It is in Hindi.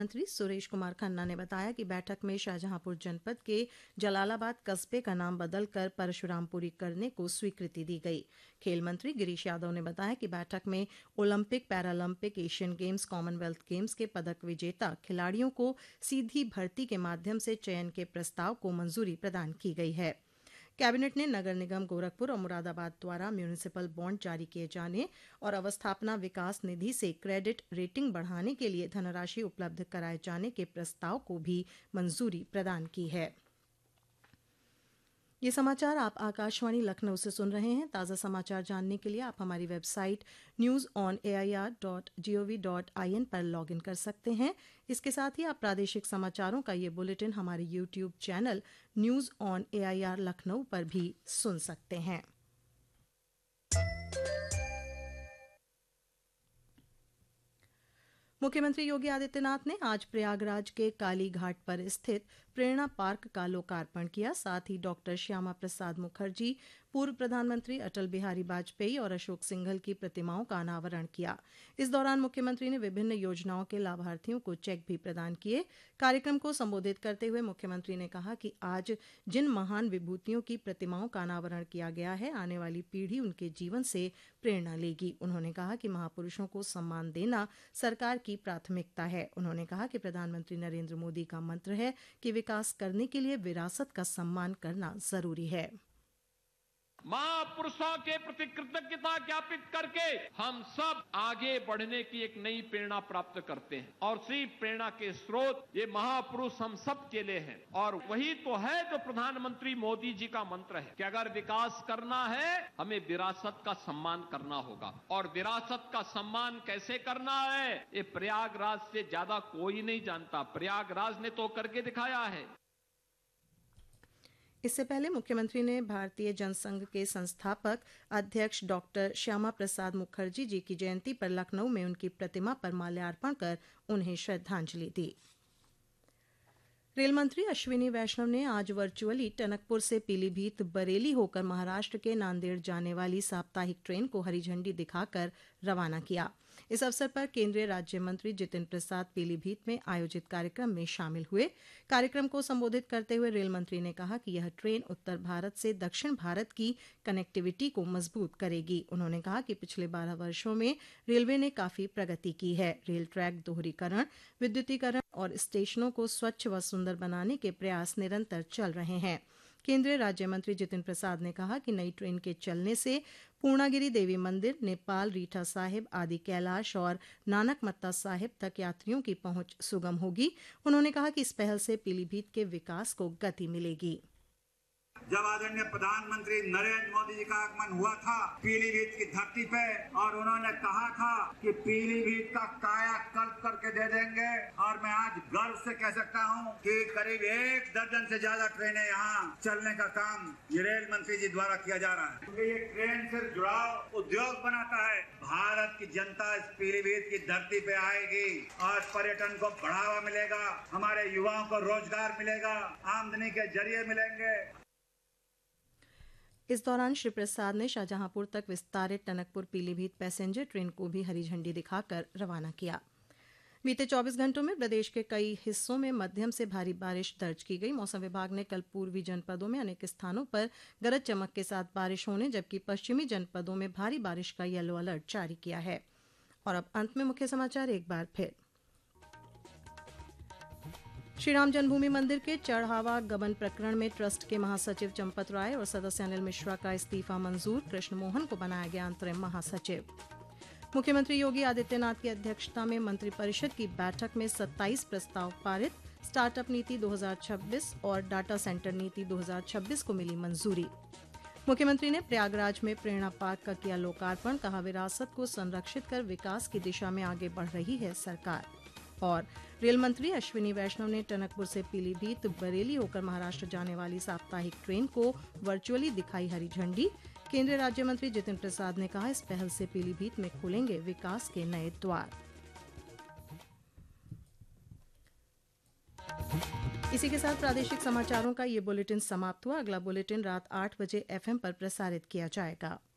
मंत्री सुरेश कुमार खन्ना ने बताया कि बैठक में शाहजहांपुर जनपद के जलालाबाद कस्बे का नाम बदलकर परशुरामपुरी करने को स्वीकृति दी गई। खेल मंत्री गिरीश यादव ने बताया कि बैठक में Olympic, Paralympic, Asian games, Commonwealth games के पदक विजेता खिलाड़ियों को सीधी भर्ती के माध्यम से चयन के प्रस्ताव को मंजूरी प्रदान की गई है। कैबिनेट ने नगर निगम गोरखपुर और मुरादाबाद द्वारा म्यूनिसिपल बॉन्ड जारी किए जाने और अवस्थापना विकास निधि से क्रेडिट रेटिंग बढ़ाने के लिए धनराशि उपलब्ध कराए जाने के प्रस्ताव को भी मंजूरी प्रदान की है। ये समाचार आप आकाशवाणी लखनऊ से सुन रहे हैं। ताज़ा समाचार जानने के लिए आप हमारी वेबसाइट newsonair.gov.in पर लॉगिन कर सकते हैं। इसके साथ ही आप प्रादेशिक समाचारों का ये बुलेटिन हमारे YouTube channel news on AIR Lucknow पर भी सुन सकते हैं। मुख्यमंत्री योगी आदित्यनाथ ने आज प्रयागराज के काली घाट पर स्थित प्रेरणा पार्क का लोकार्पण किया। साथ ही डॉक्टर श्यामा प्रसाद मुखर्जी, पूर्व प्रधानमंत्री अटल बिहारी वाजपेयी और अशोक सिंघल की प्रतिमाओं का अनावरण किया। इस दौरान मुख्यमंत्री ने विभिन्न योजनाओं के लाभार्थियों को चेक भी प्रदान किए। कार्यक्रम को संबोधित करते हुए मुख्यमंत्री ने कहा कि आज जिन महान विभूतियों की प्रतिमाओं का अनावरण किया गया है, आने वाली पीढ़ी उनके जीवन से प्रेरणा लेगी। उन्होंने कहा कि महापुरुषों को सम्मान देना सरकार की प्राथमिकता है। उन्होंने कहा कि प्रधानमंत्री नरेंद्र मोदी का मंत्र है कि विकास करने के लिए विरासत का सम्मान करना जरूरी है। महापुरुषों के प्रति कृतज्ञता ज्ञापित करके हम सब आगे बढ़ने की एक नई प्रेरणा प्राप्त करते हैं और इसी प्रेरणा के स्रोत ये महापुरुष हम सब के लिए हैं। और वही तो है जो प्रधानमंत्री मोदी जी का मंत्र है कि अगर विकास करना है हमें विरासत का सम्मान करना होगा। और विरासत का सम्मान कैसे करना है ये प्रयागराज से ज्यादा कोई नहीं जानता। प्रयागराज ने तो करके दिखाया है। इससे पहले मुख्यमंत्री ने भारतीय जनसंघ के संस्थापक अध्यक्ष डॉक्टर श्यामा प्रसाद मुखर्जी जी की जयंती पर लखनऊ में उनकी प्रतिमा पर माल्यार्पण कर उन्हें श्रद्धांजलि दी। रेल मंत्री अश्विनी वैष्णव ने आज वर्चुअली टनकपुर से पीलीभीत बरेली होकर महाराष्ट्र के नांदेड़ जाने वाली साप्ताहिक ट्रेन को हरी झंडी दिखाकर रवाना किया। इस अवसर पर केंद्रीय राज्य मंत्री जितिन प्रसाद पीलीभीत में आयोजित कार्यक्रम में शामिल हुए। कार्यक्रम को संबोधित करते हुए रेल मंत्री ने कहा कि यह ट्रेन उत्तर भारत से दक्षिण भारत की कनेक्टिविटी को मजबूत करेगी। उन्होंने कहा कि पिछले 12 वर्षों में रेलवे ने काफी प्रगति की है। रेल ट्रैक दोहरीकरण, विद्युतीकरण और स्टेशनों को स्वच्छ व सुंदर बनाने के प्रयास निरंतर चल रहे हैं। केंद्रीय राज्य मंत्री जितिन प्रसाद ने कहा कि नई ट्रेन के चलने से पूर्णागिरि देवी मंदिर, नेपाल, रीठा साहिब आदि कैलाश और नानक मत्ता साहिब तक यात्रियों की पहुंच सुगम होगी। उन्होंने कहा कि इस पहल से पीलीभीत के विकास को गति मिलेगी। जब आदरणीय प्रधानमंत्री नरेंद्र मोदी जी का आगमन हुआ था पीलीभीत की धरती पे और उन्होंने कहा था कि पीलीभीत का कायाकल्प करके दे देंगे, और मैं आज गर्व से कह सकता हूं कि करीब 1 दर्जन से ज्यादा ट्रेनें यहाँ चलने का काम ये रेल मंत्री जी द्वारा किया जा रहा है। क्योंकि ये ट्रेन सिर्फ जुड़ाव उद्योग बनाता है। भारत की जनता इस पीलीभीत की धरती पे आएगी और पर्यटन को बढ़ावा मिलेगा, हमारे युवाओं को रोजगार मिलेगा, आमदनी के जरिए मिलेंगे। इस दौरान श्री प्रसाद ने शाहजहांपुर तक विस्तारित टनकपुर पीलीभीत पैसेंजर ट्रेन को भी हरी झंडी दिखाकर रवाना किया। बीते 24 घंटों में प्रदेश के कई हिस्सों में मध्यम से भारी बारिश दर्ज की गई। मौसम विभाग ने कल पूर्वी जनपदों में अनेक स्थानों पर गरज चमक के साथ बारिश होने, जबकि पश्चिमी जनपदों में भारी बारिश का येलो अलर्ट जारी किया है। और अब अंत में मुख्य समाचार एक बार फिर। श्री राम जन्मभूमि मंदिर के चढ़ावा गबन प्रकरण में ट्रस्ट के महासचिव चंपत राय और सदस्य अनिल मिश्रा का इस्तीफा मंजूर। कृष्ण मोहन को बनाया गया अंतरिम महासचिव। मुख्यमंत्री योगी आदित्यनाथ की अध्यक्षता में मंत्रिपरिषद की बैठक में 27 प्रस्ताव पारित। स्टार्टअप नीति 2026 और डाटा सेंटर नीति 2026 को मिली मंजूरी। मुख्यमंत्री ने प्रयागराज में प्रेरणा पार्क का किया लोकार्पण। कहा, विरासत को संरक्षित कर विकास की दिशा में आगे बढ़ रही है सरकार। और रेल मंत्री अश्विनी वैष्णव ने टनकपुर से पीलीभीत बरेली होकर महाराष्ट्र जाने वाली साप्ताहिक ट्रेन को वर्चुअली दिखाई हरी झंडी। केंद्रीय राज्य मंत्री जितिन प्रसाद ने कहा, इस पहल से पीलीभीत में खुलेंगे विकास के नए द्वार। इसी के साथ प्रादेशिक समाचारों का ये बुलेटिन समाप्त हुआ। अगला बुलेटिन रात 8 बजे FM पर प्रसारित किया जाएगा।